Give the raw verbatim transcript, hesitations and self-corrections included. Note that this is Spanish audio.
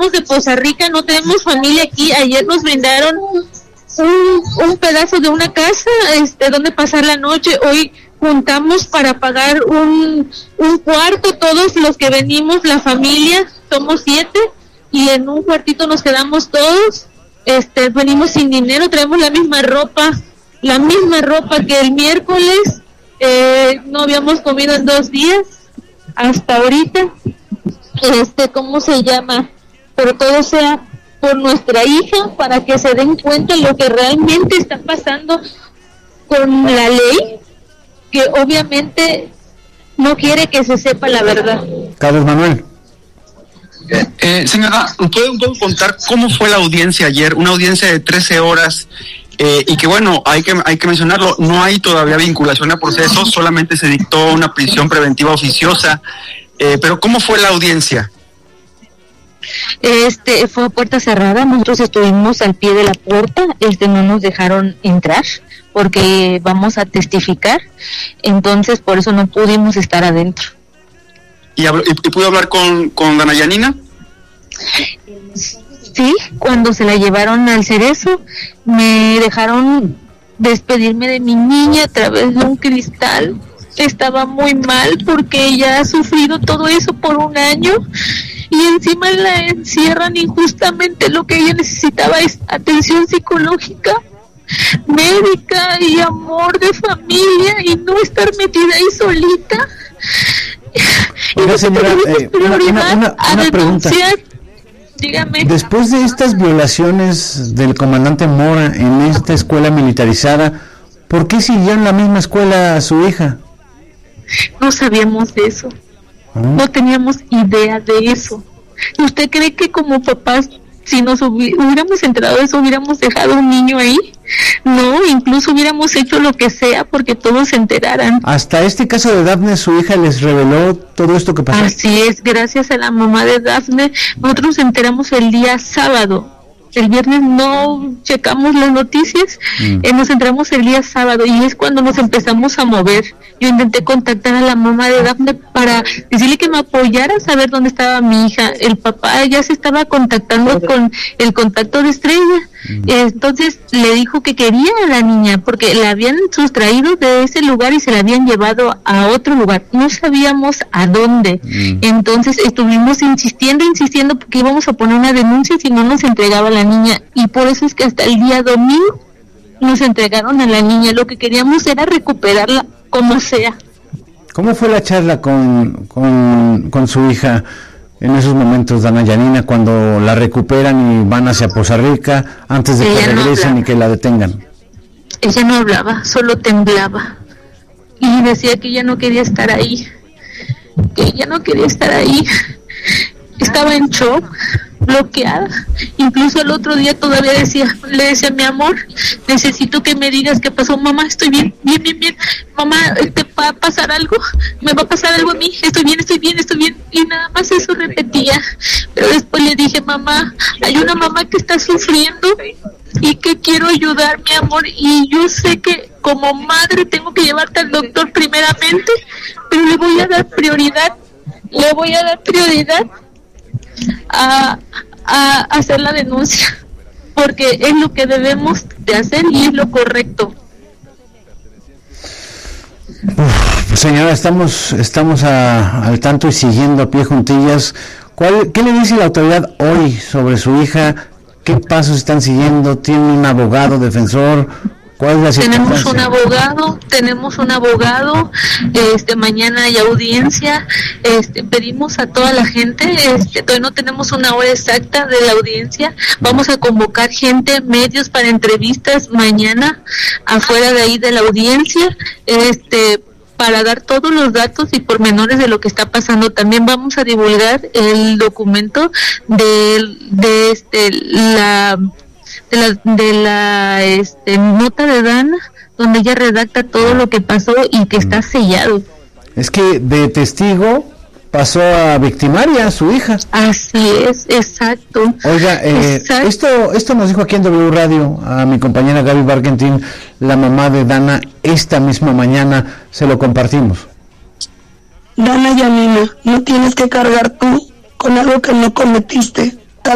somos de Poza Rica, no tenemos familia aquí. Ayer nos brindaron un, un pedazo de una casa este donde pasar la noche. Hoy juntamos para pagar un, un cuarto, todos los que venimos, la familia, somos siete, y en un cuartito nos quedamos todos. Este, venimos sin dinero, traemos la misma ropa, la misma ropa que el miércoles, eh, no habíamos comido en dos días, hasta ahorita, este, ¿cómo se llama? Pero todo sea por nuestra hija, para que se den cuenta lo que realmente está pasando con la ley, que obviamente no quiere que se sepa la verdad. Carlos Manuel. Eh, eh, señora, ¿pueden contar cómo fue la audiencia ayer? Una audiencia de trece horas, eh, y que bueno, hay que hay que mencionarlo, no hay todavía vinculación a proceso, solamente se dictó una prisión preventiva oficiosa, eh, pero ¿cómo fue la audiencia? Este, fue a puerta cerrada, nosotros estuvimos al pie de la puerta, este, no nos dejaron entrar, porque vamos a testificar, entonces por eso no pudimos estar adentro. ¿Y, habló, y, y pudo hablar con, con Dana Yanina? Sí, cuando se la llevaron al Cerezo, me dejaron despedirme de mi niña a través de un cristal. Estaba muy mal porque ella ha sufrido todo eso por un año y encima la encierran injustamente. Lo que ella necesitaba es atención psicológica, médica y amor de familia, y no estar metida ahí solita. Oiga, señora, eh, una, una, una, una pregunta. Dígame. Después de estas violaciones del comandante Mora en esta escuela militarizada, ¿por qué siguió en la misma escuela a su hija? No sabíamos de eso. ¿Ah? No teníamos idea de eso. ¿Y usted cree que como papás, si nos hubi- hubiéramos enterado de eso, hubiéramos dejado un niño ahí? No, incluso hubiéramos hecho lo que sea porque todos se enteraran. Hasta este caso de Dafne, su hija les reveló todo esto que pasó. Así es, gracias a la mamá de Dafne, nosotros nos enteramos el día sábado. El viernes no checamos las noticias, mm. eh, nos enteramos el día sábado y es cuando nos empezamos a mover. Yo intenté contactar a la mamá de Dafne para decirle que me apoyara a saber dónde estaba mi hija. El papá ya se estaba contactando con el contacto de Estrella, mm. entonces le dijo que quería a la niña porque la habían sustraído de ese lugar y se la habían llevado a otro lugar. No sabíamos a dónde. Mm. Entonces estuvimos insistiendo, insistiendo porque íbamos a poner una denuncia si no nos entregaba la niña, y por eso es que hasta el día domingo nos entregaron a la niña. Lo que queríamos era recuperarla como sea. ¿Cómo fue la charla con, con, con su hija en esos momentos, Dana Yanina, cuando la recuperan y van hacia Poza Rica antes de ella que regresen no y que la detengan? Ella no hablaba, solo temblaba y decía que ella no quería estar ahí, que ella no quería estar ahí. Estaba en shock, bloqueada. Incluso el otro día todavía decía, le decía, mi amor, necesito que me digas qué pasó. Mamá, estoy bien, bien, bien, bien. Mamá, ¿te va a pasar algo? ¿Me va a pasar algo a mí? Estoy bien, estoy bien, estoy bien. Y nada más eso repetía. Pero después le dije, mamá, hay una mamá que está sufriendo y que quiero ayudar, mi amor. Y yo sé que como madre tengo que llevarte al doctor primeramente, pero le voy a dar prioridad, le voy a dar prioridad A, a hacer la denuncia porque es lo que debemos de hacer y es lo correcto. Uf, señora, estamos estamos a, al tanto y siguiendo a pie juntillas. ¿Cuál, ¿Qué le dice la autoridad hoy sobre su hija? ¿Qué pasos están siguiendo? ¿Tiene un abogado defensor? ¿Cuál es la circunstancia? Tenemos un abogado, tenemos un abogado, este, mañana hay audiencia, este, pedimos a toda la gente, este, todavía no tenemos una hora exacta de la audiencia, vamos a convocar gente, medios para entrevistas mañana afuera de ahí de la audiencia, este, para dar todos los datos y pormenores de lo que está pasando. También vamos a divulgar el documento de, de este, la... de la, de la este, nota de Dana, donde ella redacta todo lo que pasó y que está sellado. Es que de testigo pasó a victimaria, su hija. Así es, exacto. Oiga, eh, exacto. esto esto nos dijo aquí en W Radio a mi compañera Gaby Barkentin, la mamá de Dana, esta misma mañana, se lo compartimos. Dana Yanina, no tienes que cargar tú con algo que no cometiste.